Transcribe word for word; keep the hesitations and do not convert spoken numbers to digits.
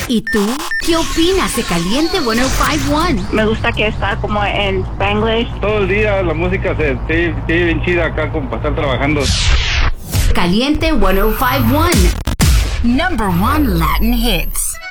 ¿Y tú? ¿Qué opinas de Caliente ciento cinco punto uno? Me gusta que está como en Spanglish. Todo el día la música se sigue bien chida acá como para estar trabajando. Caliente ciento cinco punto uno. Number one Latin hits.